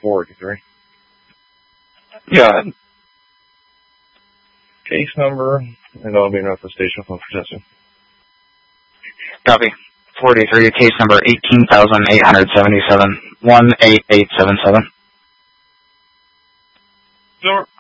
483. Go ahead. Case number, and that'll be enough for station phone for testing. Copy. 43, case number 18,877, 18877. Over.